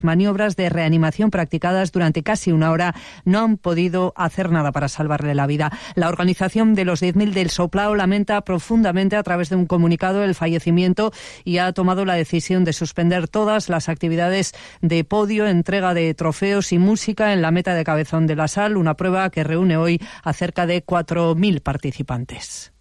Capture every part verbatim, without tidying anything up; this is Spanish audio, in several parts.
Maniobras de reanimación practicadas durante casi una hora no han podido hacer nada para salvarle la vida. La organización de los diez mil del Soplao lamenta profundamente a través de un comunicado el fallecimiento y ha tomado la decisión de suspender todas las actividades de podio, entrega de trofeos y música en la meta de Cabezón de la Sal, una prueba que reúne hoy a cerca de cuatro mil participantes.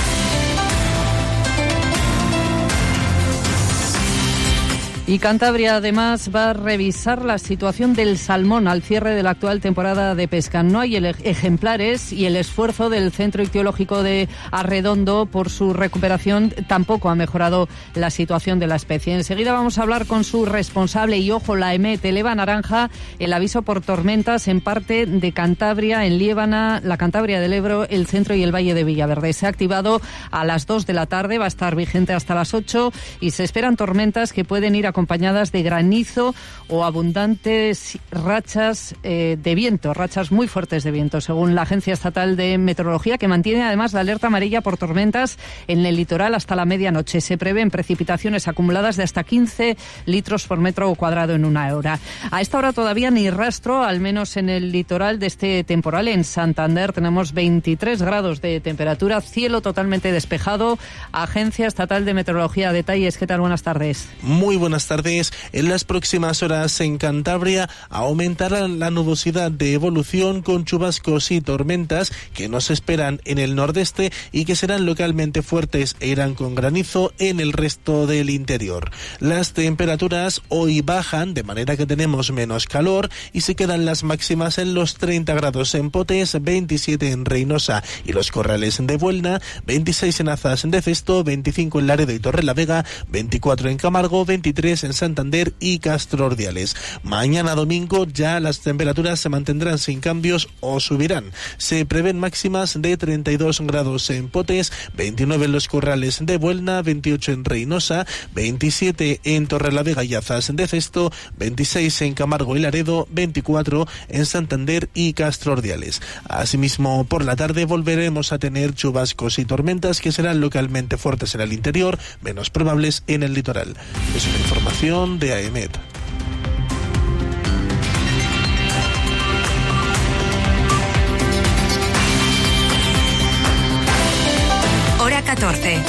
Y Cantabria, además, va a revisar la situación del salmón al cierre de la actual temporada de pesca. No hay ejemplares y el esfuerzo del Centro Ictiológico de Arredondo por su recuperación tampoco ha mejorado la situación de la especie. Enseguida vamos a hablar con su responsable y, ojo, la EMET eleva naranja el aviso por tormentas en parte de Cantabria, en Liébana, la Cantabria del Ebro, el centro y el Valle de Villaverde. Se ha activado a las dos de la tarde, va a estar vigente hasta las ocho y se esperan tormentas que pueden ir a acompañadas de granizo o abundantes rachas eh, de viento, rachas muy fuertes de viento, según la Agencia Estatal de Meteorología, que mantiene además la alerta amarilla por tormentas en el litoral hasta la medianoche. Se prevén precipitaciones acumuladas de hasta quince litros por metro cuadrado en una hora. A esta hora todavía ni rastro, al menos en el litoral, de este temporal. En Santander tenemos veintitrés grados de temperatura, cielo totalmente despejado. Agencia Estatal de Meteorología, detalles. ¿Qué tal? Buenas tardes. Muy buenas tardes. En las próximas horas en Cantabria aumentará la nubosidad de evolución con chubascos y tormentas que nos esperan en el nordeste y que serán localmente fuertes e irán con granizo en el resto del interior. Las temperaturas hoy bajan, de manera que tenemos menos calor y se quedan las máximas en los treinta grados en Potes, veintisiete en Reynosa y los Corrales de Buelna, veintiséis en Azas de Cesto, veinticinco en Laredo y Torrelavega, veinticuatro en Camargo, veintitrés en Santander y Castro Ordiales. Mañana domingo ya las temperaturas se mantendrán sin cambios o subirán. Se prevén máximas de treinta y dos grados en Potes, veintinueve en los Corrales de Buelna, veintiocho en Reynosa, veintisiete en Torrelavega y Azas de Cesto, veintiséis en Camargo y Laredo, veinticuatro en Santander y Castro Ordiales. Asimismo, por la tarde volveremos a tener chubascos y tormentas que serán localmente fuertes en el interior, menos probables en el litoral. Es una información de A E M E T. Hora catorce.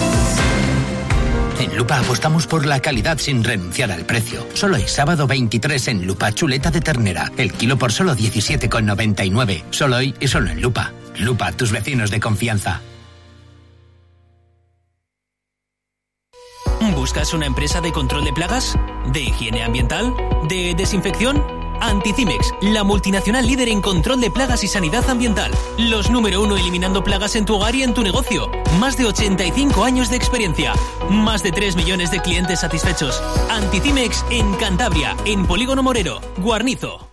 En Lupa apostamos por la calidad sin renunciar al precio. Solo hay sábado veintitrés en Lupa chuleta de ternera. El kilo por solo diecisiete con noventa y nueve. Solo hoy y solo en Lupa. Lupa, tus vecinos de confianza. ¿Buscas una empresa de control de plagas? ¿De higiene ambiental? ¿De desinfección? Anticimex, la multinacional líder en control de plagas y sanidad ambiental. Los número uno eliminando plagas en tu hogar y en tu negocio. Más de ochenta y cinco años de experiencia. Más de tres millones de clientes satisfechos. Anticimex en Cantabria, en Polígono Morero, Guarnizo.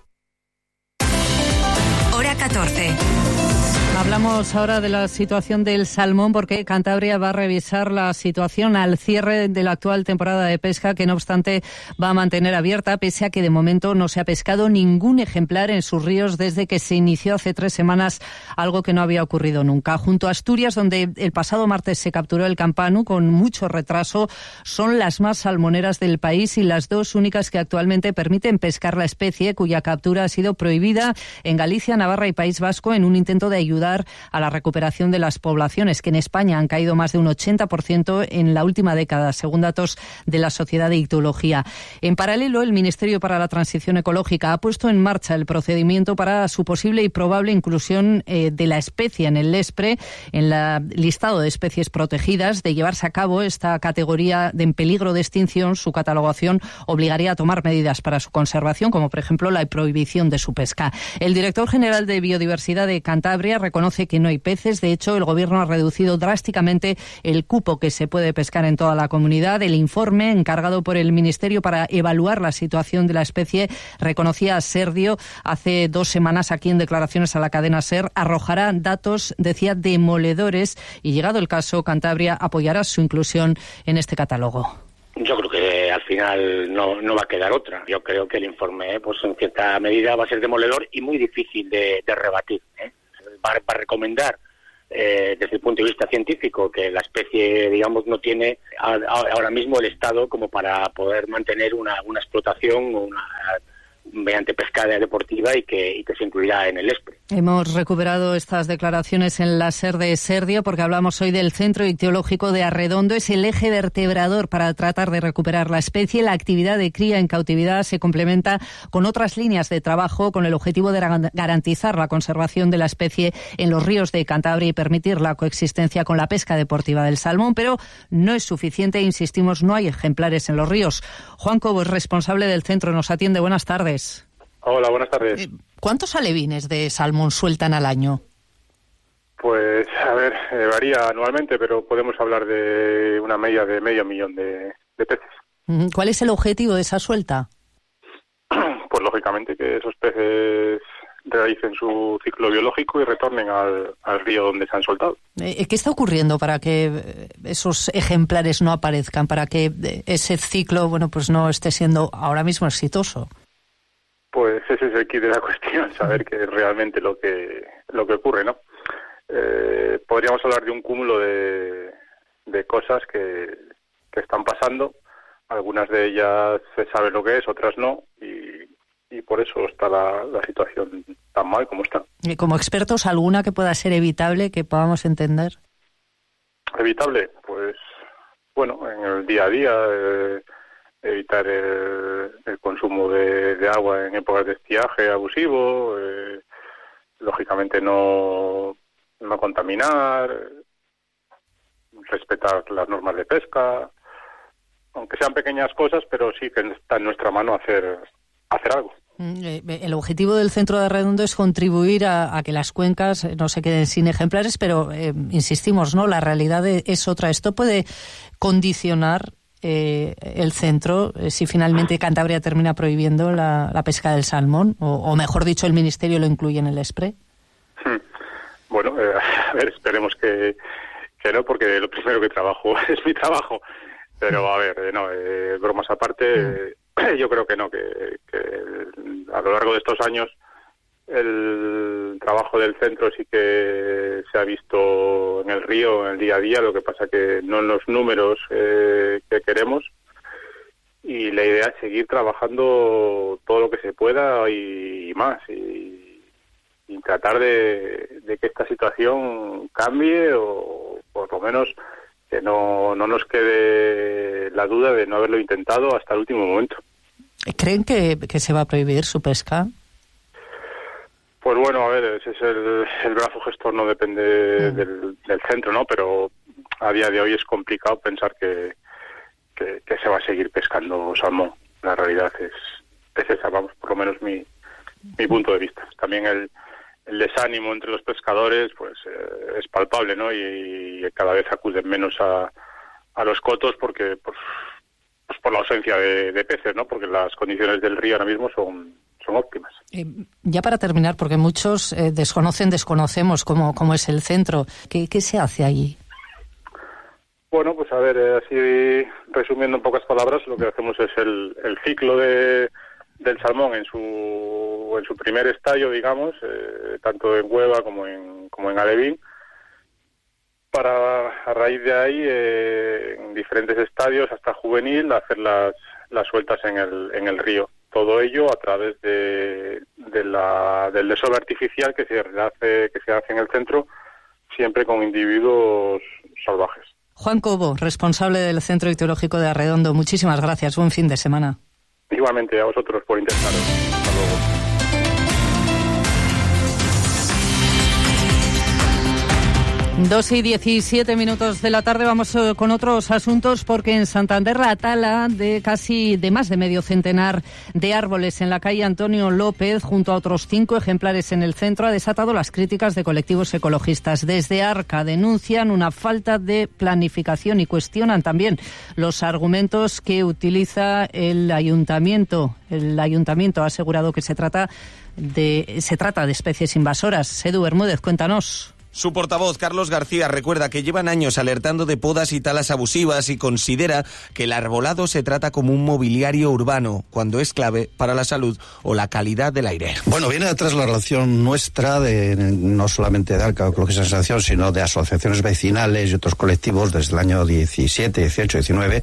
Hora catorce. Hablamos ahora de la situación del salmón porque Cantabria va a revisar la situación al cierre de la actual temporada de pesca, que no obstante va a mantener abierta pese a que de momento no se ha pescado ningún ejemplar en sus ríos desde que se inició hace tres semanas, algo que no había ocurrido nunca. Junto a Asturias, donde el pasado martes se capturó el campanu con mucho retraso, son las más salmoneras del país y las dos únicas que actualmente permiten pescar la especie, cuya captura ha sido prohibida en Galicia, Navarra y País Vasco en un intento de ayudar a la recuperación de las poblaciones, que en España han caído más de un ochenta por ciento en la última década, según datos de la Sociedad de Ictiología. En paralelo, el Ministerio para la Transición Ecológica ha puesto en marcha el procedimiento para su posible y probable inclusión eh, de la especie en el Lespre, en el listado de especies protegidas. De llevarse a cabo esta categoría de en peligro de extinción, su catalogación obligaría a tomar medidas para su conservación, como por ejemplo la prohibición de su pesca. El director general de Biodiversidad de Cantabria reconoce que no hay peces. De hecho, el Gobierno ha reducido drásticamente el cupo que se puede pescar en toda la comunidad. El informe encargado por el Ministerio para evaluar la situación de la especie reconocía a Serdio hace dos semanas aquí en declaraciones a la cadena SER, arrojará datos, decía, demoledores y, llegado el caso, Cantabria apoyará su inclusión en este catálogo. Yo creo que al final no, no va a quedar otra. Yo creo que el informe, pues en cierta medida, va a ser demoledor y muy difícil de, de rebatir, ¿eh? Va, va a recomendar eh, desde el punto de vista científico, que la especie, digamos, no tiene a, a, ahora mismo el estado como para poder mantener una, una explotación una, mediante pesca deportiva y que, y que se incluirá en el ESPRE. Hemos recuperado estas declaraciones en la SER de Serdio porque hablamos hoy del Centro Ictiológico de Arredondo. Es el eje vertebrador para tratar de recuperar la especie. La actividad de cría en cautividad se complementa con otras líneas de trabajo con el objetivo de garantizar la conservación de la especie en los ríos de Cantabria y permitir la coexistencia con la pesca deportiva del salmón, pero no es suficiente, insistimos, no hay ejemplares en los ríos. Juan Cobo es responsable del centro, nos atiende. Buenas tardes. Hola, buenas tardes. ¿Cuántos alevines de salmón sueltan al año? Pues, a ver, eh, varía anualmente, pero podemos hablar de una media de medio millón de, de peces. ¿Cuál es el objetivo de esa suelta? Pues, lógicamente, que esos peces realicen su ciclo biológico y retornen al, al río donde se han soltado. ¿Qué está ocurriendo para que esos ejemplares no aparezcan, para que ese ciclo, bueno, pues no esté siendo ahora mismo exitoso? Pues ese es el kit de la cuestión, saber qué es realmente lo que lo que ocurre, ¿no? Eh, podríamos hablar de un cúmulo de, de cosas que, que están pasando. Algunas de ellas se sabe lo que es, otras no, y, y por eso está la, la situación tan mal como está. ¿Y como expertos, alguna que pueda ser evitable, que podamos entender? ¿Evitable? Pues, bueno, en el día a día... Eh, evitar el, el consumo de, de agua en épocas de estiaje abusivo, eh, lógicamente no, no contaminar, respetar las normas de pesca, aunque sean pequeñas cosas, pero sí que está en nuestra mano hacer, hacer algo. El objetivo del Centro de Arredondo es contribuir a, a que las cuencas no se queden sin ejemplares, pero eh, insistimos, ¿no? La realidad es otra. Esto puede condicionar Eh, el centro, eh, si finalmente Cantabria termina prohibiendo la, la pesca del salmón, o, o mejor dicho, el Ministerio lo incluye en el ESPRE. Bueno, eh, a ver, esperemos que, que no, porque lo primero que trabajo es mi trabajo, pero a ver, eh, no, eh, bromas aparte, eh, yo creo que no, que, que a lo largo de estos años el trabajo del centro sí que se ha visto en el río, en el día a día, lo que pasa que no en los números eh, que queremos, y la idea es seguir trabajando todo lo que se pueda y, y más, y, y tratar de, de que esta situación cambie, o por lo menos que no, no nos quede la duda de no haberlo intentado hasta el último momento. ¿Creen que, que se va a prohibir su pesca? Pues bueno, a ver, ese es el, el brazo gestor, no depende mm. del, del centro, ¿no? Pero a día de hoy es complicado pensar que, que, que se va a seguir pescando salmón. La realidad es, es esa, vamos, por lo menos mi, mi punto de vista. También el, el desánimo entre los pescadores, pues eh, es palpable, ¿no? Y, y cada vez acuden menos a, a los cotos porque, pues, pues por la ausencia de, de peces, ¿no? Porque las condiciones del río ahora mismo son... son óptimas. Eh, ya para terminar, porque muchos eh, desconocen, desconocemos cómo, cómo es el centro, ¿qué, qué se hace allí? Bueno, pues a ver, eh, así resumiendo en pocas palabras, lo que hacemos es el, el ciclo de, del salmón en su en su primer estadio, digamos, eh, tanto en hueva como en como en alevín, para a raíz de ahí, eh, en diferentes estadios hasta juvenil, hacer las, las sueltas en el, en el río. Todo ello a través de, de la, del desove artificial que se hace que se hace en el centro, siempre con individuos salvajes. Juan Cobo, responsable del Centro Ictiológico de Arredondo, muchísimas gracias. Buen fin de semana. Igualmente a vosotros por interesaros. Hasta luego. Dos y diecisiete minutos de la tarde, vamos con otros asuntos, porque en Santander la tala de casi de más de medio centenar de árboles en la calle Antonio López, junto a otros cinco ejemplares en el centro, ha desatado las críticas de colectivos ecologistas. Desde Arca denuncian una falta de planificación y cuestionan también los argumentos que utiliza el ayuntamiento. El ayuntamiento ha asegurado que se trata de, se trata de especies invasoras. Edu Bermúdez, cuéntanos. Su portavoz, Carlos García, recuerda que llevan años alertando de podas y talas abusivas y considera que el arbolado se trata como un mobiliario urbano, cuando es clave para la salud o la calidad del aire. Bueno, viene detrás la relación nuestra, de no solamente de Alca Ecologistas en Acción, sino de asociaciones vecinales y otros colectivos desde el año diecisiete, dieciocho, diecinueve,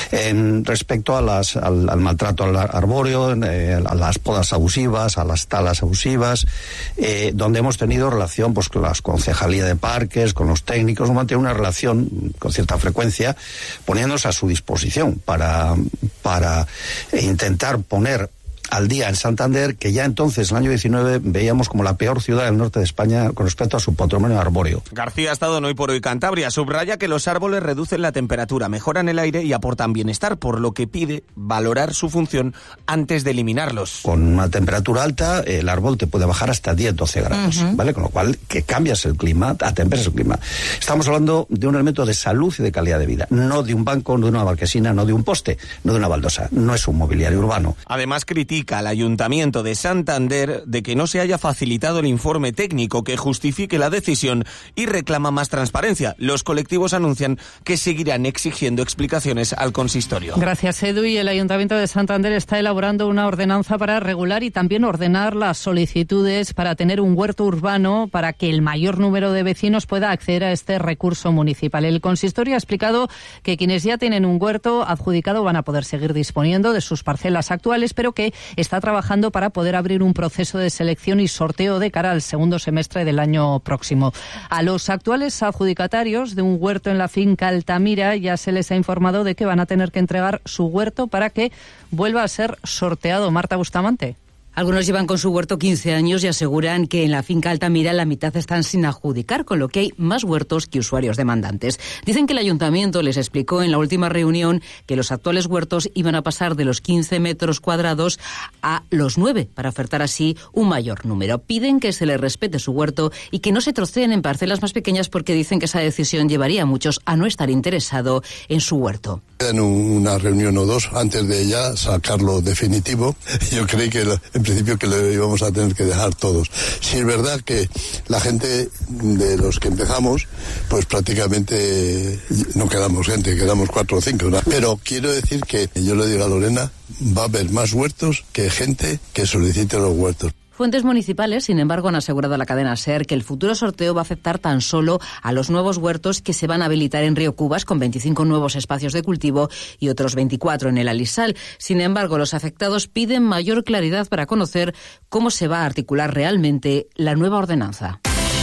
en respecto a las, al, al maltrato al arbóreo, eh, a las podas abusivas, a las talas abusivas, eh, donde hemos tenido relación pues con las concejalías de parques, con los técnicos, hemos mantenido una relación con cierta frecuencia, poniéndonos a su disposición para, para intentar poner al día en Santander, que ya entonces, en el año diecinueve, veíamos como la peor ciudad del norte de España con respecto a su patrimonio arbóreo. García ha estado en Hoy por Hoy Cantabria. Subraya que los árboles reducen la temperatura, mejoran el aire y aportan bienestar, por lo que pide valorar su función antes de eliminarlos. Con una temperatura alta, el árbol te puede bajar hasta diez, doce grados, uh-huh. ¿vale? Con lo cual, que cambias el clima, atemperas el clima. Estamos hablando de un elemento de salud y de calidad de vida, no de un banco, no de una marquesina, no de un poste, no de una baldosa, no es un mobiliario urbano. Además, critica al Ayuntamiento de Santander de que no se haya facilitado el informe técnico que justifique la decisión y reclama más transparencia. Los colectivos anuncian que seguirán exigiendo explicaciones al consistorio. Gracias, Edu. Y el Ayuntamiento de Santander está elaborando una ordenanza para regular y también ordenar las solicitudes para tener un huerto urbano para que el mayor número de vecinos pueda acceder a este recurso municipal. El consistorio ha explicado que quienes ya tienen un huerto adjudicado van a poder seguir disponiendo de sus parcelas actuales, pero que está trabajando para poder abrir un proceso de selección y sorteo de cara al segundo semestre del año próximo. A los actuales adjudicatarios de un huerto en la finca Altamira ya se les ha informado de que van a tener que entregar su huerto para que vuelva a ser sorteado. Marta Bustamante. Algunos llevan con su huerto quince años y aseguran que en la finca Altamira la mitad están sin adjudicar, con lo que hay más huertos que usuarios demandantes. Dicen que el ayuntamiento les explicó en la última reunión que los actuales huertos iban a pasar de los quince metros cuadrados a los nueve, para ofertar así un mayor número. Piden que se les respete su huerto y que no se troceen en parcelas más pequeñas, porque dicen que esa decisión llevaría a muchos a no estar interesado en su huerto. En una reunión o dos, antes de ya sacarlo definitivo, yo creí que lo, en principio que lo íbamos a tener que dejar todos. Si es verdad que la gente de los que empezamos, pues prácticamente no quedamos gente, quedamos cuatro o cinco, ¿no? Pero quiero decir que yo le digo a Lorena, va a haber más huertos que gente que solicite los huertos. Fuentes municipales, sin embargo, han asegurado a la cadena SER que el futuro sorteo va a afectar tan solo a los nuevos huertos que se van a habilitar en Río Cubas, con veinticinco nuevos espacios de cultivo y otros veinticuatro en el Alisal. Sin embargo, los afectados piden mayor claridad para conocer cómo se va a articular realmente la nueva ordenanza.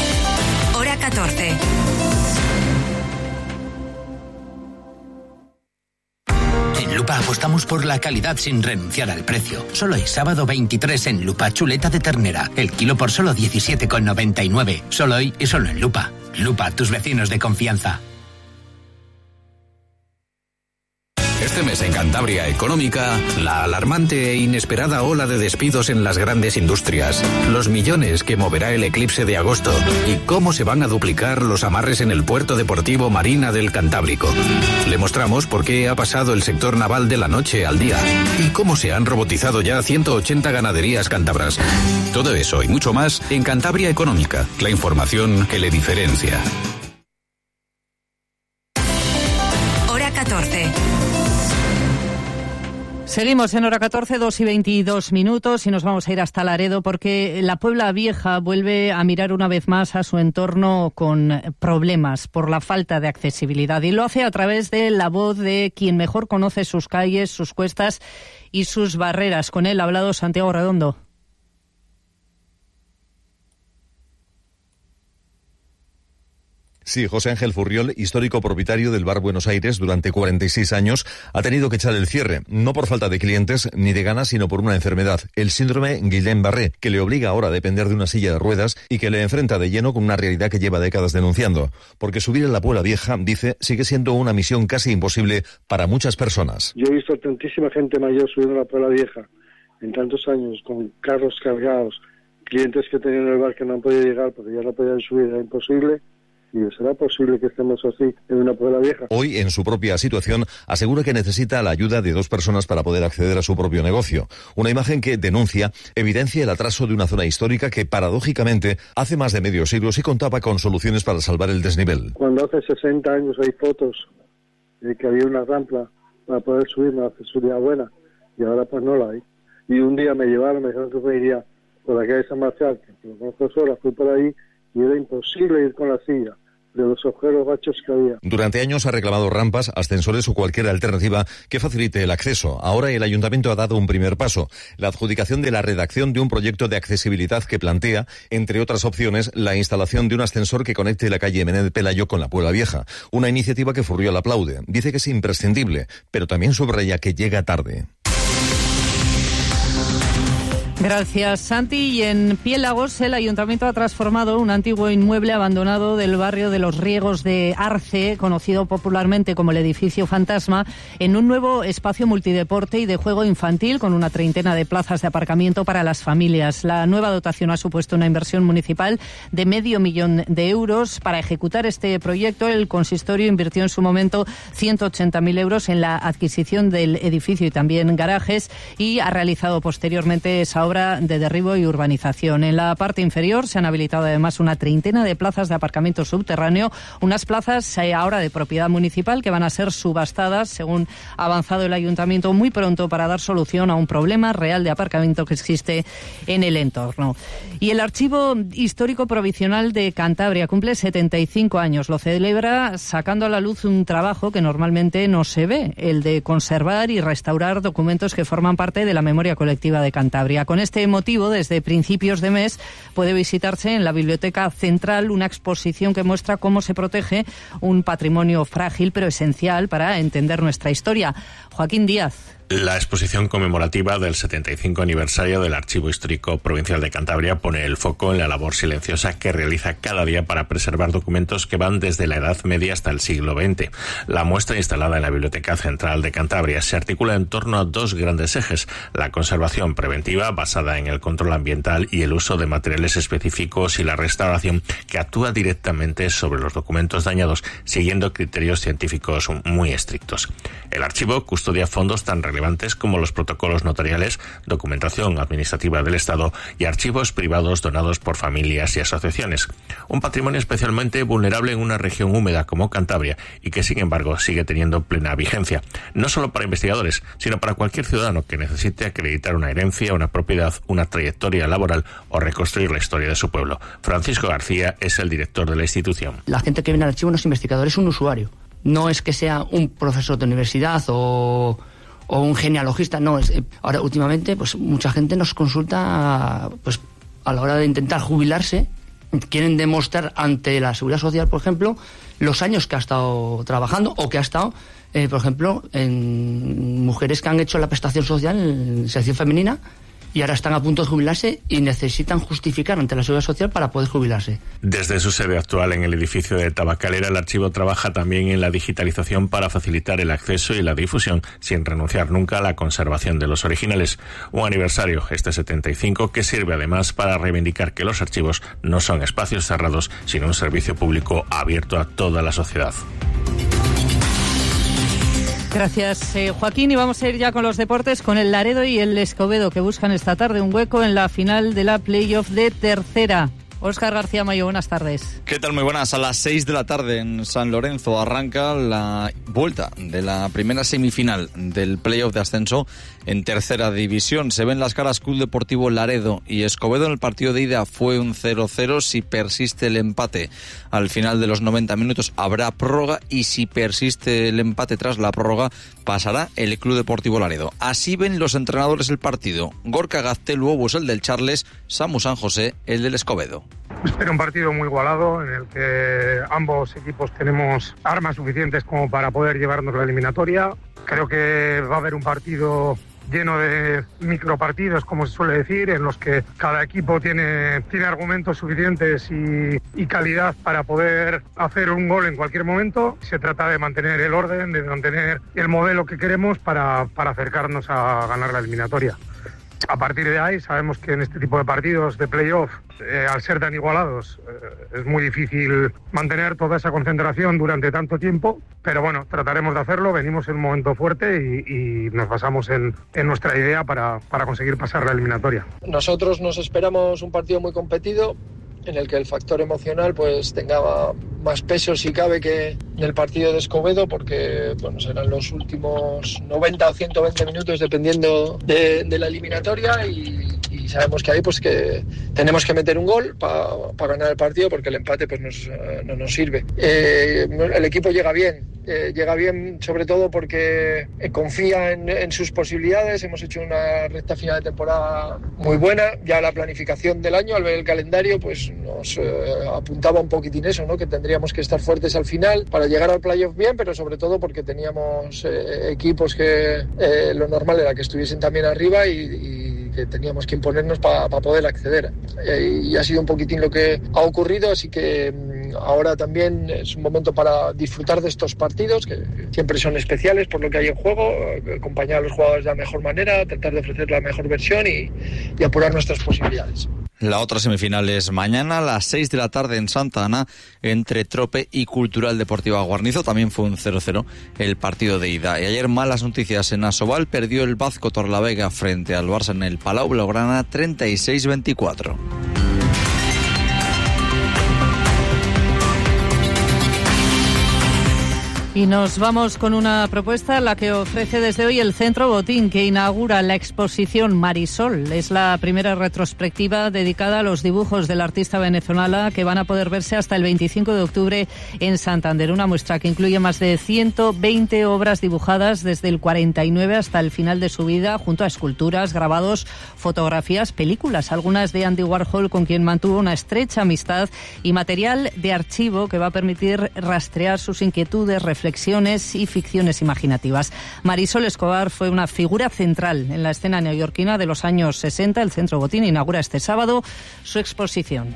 Hora catorce. En Lupa apostamos por la calidad sin renunciar al precio. Solo hoy, sábado veintitrés, en Lupa, chuleta de ternera. El kilo por solo diecisiete con noventa y nueve. Solo hoy y solo en Lupa. Lupa, tus vecinos de confianza. Este mes en Cantabria Económica, la alarmante e inesperada ola de despidos en las grandes industrias, los millones que moverá el eclipse de agosto y cómo se van a duplicar los amarres en el puerto deportivo Marina del Cantábrico. Le mostramos por qué ha pasado el sector naval de la noche al día y cómo se han robotizado ya ciento ochenta ganaderías cántabras. Todo eso y mucho más en Cantabria Económica, la información que le diferencia. Hora catorce. Seguimos en Hora catorce, dos y veintidós minutos, y nos vamos a ir hasta Laredo, porque la Puebla Vieja vuelve a mirar una vez más a su entorno con problemas por la falta de accesibilidad, y lo hace a través de la voz de quien mejor conoce sus calles, sus cuestas y sus barreras. Con él ha hablado Santiago Redondo. Sí, José Ángel Furriol, histórico propietario del Bar Buenos Aires durante cuarenta y seis años, ha tenido que echar el cierre, no por falta de clientes ni de ganas, sino por una enfermedad, el síndrome Guillain-Barré, que le obliga ahora a depender de una silla de ruedas y que le enfrenta de lleno con una realidad que lleva décadas denunciando. Porque subir en la Puebla Vieja, dice, sigue siendo una misión casi imposible para muchas personas. Yo he visto tantísima gente mayor subiendo a la Puebla Vieja en tantos años, con carros cargados, clientes que tenían en el bar que no han podido llegar porque ya no podían subir, era imposible. Y ¿será posible que estemos así en una Puebla Vieja? Hoy, en su propia situación, asegura que necesita la ayuda de dos personas para poder acceder a su propio negocio. Una imagen que denuncia, evidencia el atraso de una zona histórica que, paradójicamente, hace más de medio siglo sí contaba con soluciones para salvar el desnivel. Cuando hace sesenta años hay fotos de que había una rampa para poder subir, una accesibilidad buena, y ahora pues no la hay. Y un día me llevaron, me dijeron que me iría por la calle San Marcial, que lo conozco sola, fui por ahí, y era imposible ir con la silla de los agujeros bachos que había. Durante años ha reclamado rampas, ascensores o cualquier alternativa que facilite el acceso. Ahora el Ayuntamiento ha dado un primer paso, la adjudicación de la redacción de un proyecto de accesibilidad que plantea, entre otras opciones, la instalación de un ascensor que conecte la calle Menéndez Pelayo con la Puebla Vieja. Una iniciativa que Furriol aplaude. Dice que es imprescindible, pero también subraya que llega tarde. Gracias, Santi. Y en Piélagos, el Ayuntamiento ha transformado un antiguo inmueble abandonado del barrio de Los Riegos de Arce, conocido popularmente como el Edificio Fantasma, en un nuevo espacio multideporte y de juego infantil con una treintena de plazas de aparcamiento para las familias. La nueva dotación ha supuesto una inversión municipal de medio millón de euros. Para ejecutar este proyecto, el consistorio invirtió en su momento ciento ochenta mil euros en la adquisición del edificio y también garajes, y ha realizado posteriormente esa obra de derribo y urbanización. En la parte inferior se han habilitado además una treintena de plazas de aparcamiento subterráneo, unas plazas eh, ahora de propiedad municipal que van a ser subastadas, según ha avanzado el Ayuntamiento, muy pronto, para dar solución a un problema real de aparcamiento que existe en el entorno. Y el Archivo Histórico Provincial de Cantabria cumple setenta y cinco años. Lo celebra sacando a la luz un trabajo que normalmente no se ve, el de conservar y restaurar documentos que forman parte de la memoria colectiva de Cantabria. Con este motivo, desde principios de mes, puede visitarse en la Biblioteca Central una exposición que muestra cómo se protege un patrimonio frágil pero esencial para entender nuestra historia. Joaquín Díaz. La exposición conmemorativa del setenta y cinco aniversario del Archivo Histórico Provincial de Cantabria pone el foco en la labor silenciosa que realiza cada día para preservar documentos que van desde la Edad Media hasta el siglo veinte. La muestra, instalada en la Biblioteca Central de Cantabria, se articula en torno a dos grandes ejes: la conservación preventiva, basada en el control ambiental y el uso de materiales específicos, y la restauración, que actúa directamente sobre los documentos dañados, siguiendo criterios científicos muy estrictos. El archivo custodia fondos tan relevantes como los protocolos notariales, documentación administrativa del Estado y archivos privados donados por familias y asociaciones. Un patrimonio especialmente vulnerable en una región húmeda como Cantabria, y que sin embargo sigue teniendo plena vigencia, no solo para investigadores, sino para cualquier ciudadano que necesite acreditar una herencia, una propiedad, una trayectoria laboral o reconstruir la historia de su pueblo. Francisco García es el director de la institución. La gente que viene al archivo no es investigador, es un usuario. No es que sea un profesor de universidad o o un genealogista, no. Es, ahora, últimamente, pues mucha gente nos consulta, pues a la hora de intentar jubilarse, quieren demostrar ante la Seguridad Social, por ejemplo, los años que ha estado trabajando o que ha estado, eh, por ejemplo, en mujeres que han hecho la prestación social en sección femenina y ahora están a punto de jubilarse y necesitan justificar ante la Seguridad Social para poder jubilarse. Desde su sede actual en el edificio de Tabacalera, el archivo trabaja también en la digitalización para facilitar el acceso y la difusión, sin renunciar nunca a la conservación de los originales. Un aniversario, este setenta y cinco, que sirve además para reivindicar que los archivos no son espacios cerrados, sino un servicio público abierto a toda la sociedad. Gracias, eh, Joaquín. Y vamos a ir ya con los deportes, con el Laredo y el Escobedo, que buscan esta tarde un hueco en la final de la playoff de tercera. Óscar García Mayo, buenas tardes. ¿Qué tal? Muy buenas. A las seis de la tarde en San Lorenzo arranca la vuelta de la primera semifinal del playoff de ascenso en tercera división. Se ven las caras Club Deportivo Laredo y Escobedo. En el partido de ida fue un cero cero. Si persiste el empate al final de los noventa minutos habrá prórroga, y si persiste el empate tras la prórroga pasará el Club Deportivo Laredo. Así ven los entrenadores el partido. Gorka Gaztelu es el del Charles, Samu San José el del Escobedo. Espero un partido muy igualado en el que ambos equipos tenemos armas suficientes como para poder llevarnos la eliminatoria. Creo que va a haber un partido lleno de micropartidos, como se suele decir, en los que cada equipo tiene, tiene argumentos suficientes y, y calidad para poder hacer un gol en cualquier momento. Se trata de mantener el orden, de mantener el modelo que queremos para, para acercarnos a ganar la eliminatoria. A partir de ahí sabemos que en este tipo de partidos de playoff, eh, al ser tan igualados, eh, es muy difícil mantener toda esa concentración durante tanto tiempo, pero bueno, trataremos de hacerlo, venimos en un momento fuerte y, y nos basamos en, en nuestra idea para, para conseguir pasar la eliminatoria. Nosotros nos esperamos un partido muy competido, en el que el factor emocional pues tenga más peso si cabe que en el partido de Escobedo, porque bueno, serán los últimos noventa o ciento veinte minutos dependiendo de, de la eliminatoria y, y sabemos que ahí pues que tenemos que meter un gol para pa ganar el partido, porque el empate pues nos, no nos sirve. Eh, el equipo llega bien, eh, llega bien sobre todo porque eh, confía en, en sus posibilidades. Hemos hecho una recta final de temporada muy buena, ya la planificación del año al ver el calendario pues nos eh, apuntaba un poquitín eso, ¿no? Que tendríamos que estar fuertes al final para llegar al playoff bien, pero sobre todo porque teníamos eh, equipos que eh, lo normal era que estuviesen también arriba y, y que teníamos que imponernos para pa poder acceder. Eh, y ha sido un poquitín lo que ha ocurrido, así que mmm, ahora también es un momento para disfrutar de estos partidos, que siempre son especiales por lo que hay en juego, eh, acompañar a los jugadores de la mejor manera, tratar de ofrecer la mejor versión y, y apurar nuestras posibilidades. La otra semifinal es mañana a las seis de la tarde en Santa Ana entre Trope y Cultural Deportiva Guarnizo. También fue un cero cero el partido de ida. Y ayer malas noticias en Asobal. Perdió el Bazco Torlavega frente al Barça en el Palau Blaugrana treinta y seis veinticuatro. Y nos vamos con una propuesta, la que ofrece desde hoy el Centro Botín, que inaugura la exposición Marisol. Es la primera retrospectiva dedicada a los dibujos de la artista venezolana, que van a poder verse hasta el veinticinco de octubre en Santander. Una muestra que incluye más de ciento veinte obras dibujadas desde el cuarenta y nueve hasta el final de su vida, junto a esculturas, grabados, fotografías, películas, algunas de Andy Warhol, con quien mantuvo una estrecha amistad, y material de archivo que va a permitir rastrear sus inquietudes, reflexiones y ficciones imaginativas. Marisol Escobar fue una figura central en la escena neoyorquina de los años sesenta. El Centro Botín inaugura este sábado su exposición.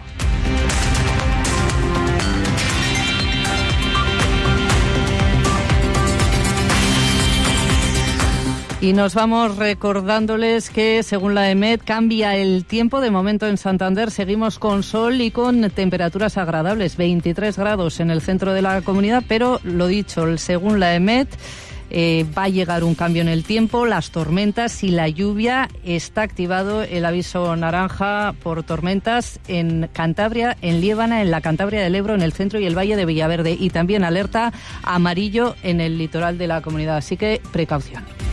Y nos vamos recordándoles que, según la EMET, cambia el tiempo. De momento en Santander seguimos con sol y con temperaturas agradables, veintitrés grados en el centro de la comunidad, pero lo dicho, según la EMET, eh, va a llegar un cambio en el tiempo, las tormentas y la lluvia. Está activado el aviso naranja por tormentas en Cantabria, en Liébana, en la Cantabria del Ebro, en el centro y el Valle de Villaverde, y también alerta amarillo en el litoral de la comunidad, así que precaución.